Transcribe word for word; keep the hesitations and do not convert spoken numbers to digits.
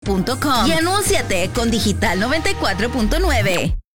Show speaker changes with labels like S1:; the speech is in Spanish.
S1: punto com y anúnciate con Digital noventa y cuatro punto nueve.